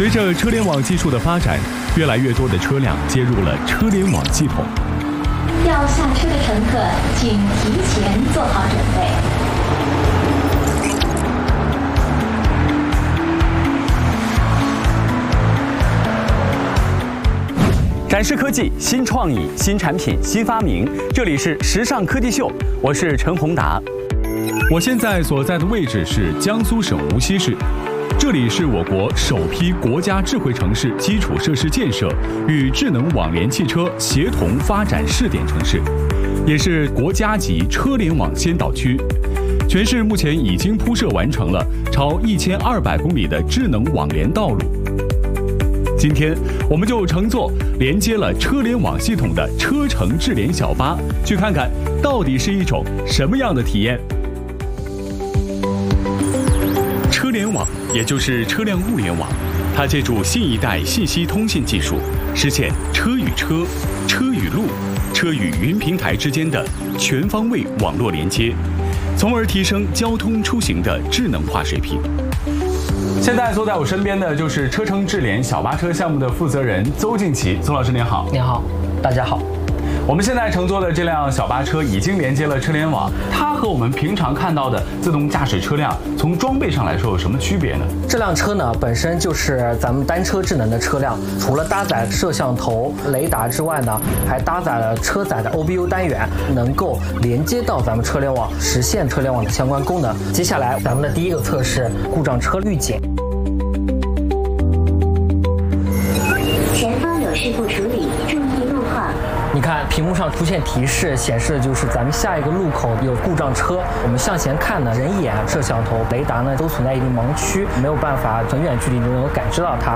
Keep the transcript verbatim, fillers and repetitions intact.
随着车联网技术的发展，越来越多的车辆接入了车联网系统。 要下车的乘客，请提前做好准备。 展示科技、新创意、新产品、新发明，这里是时尚科技秀，我是陈宏达。 我现在所在的位置是江苏省无锡市，这里是我国首批国家智慧城市基础设施建设与智能网联汽车协同发展试点城市，也是国家级车联网先导区。全市目前已经铺设完成了超一千二百公里的智能网联道路。今天，我们就乘坐连接了车联网系统的车城智联小巴，去看看到底是一种什么样的体验。车联网也就是车辆物联网，它借助新一代信息通信技术，实现车与车、车与路、车与云平台之间的全方位网络连接，从而提升交通出行的智能化水平。 现在坐在我身边的就是车城智联小巴车项目的负责人邹敬奇，邹老师您好。 您好，大家好。 我们现在乘坐的这辆小巴车已经连接了车联网，它和我们平常看到的自动驾驶车辆从装备上来说有什么区别呢？ 这辆车呢本身就是咱们单车智能的车辆，除了搭载摄像头、雷达之外呢，还搭载了车载的 O B U 单元，能够连接到咱们车联网，实现车联网的相关功能。接下来咱们的第一个测试故障车预警。 前方有事故处理，注意路况。 你看屏幕上出现提示，显示的就是咱们下一个路口有故障车。我们向前看呢，人眼、摄像头、雷达呢都存在一定盲区，没有办法很远距离就能够感知到它。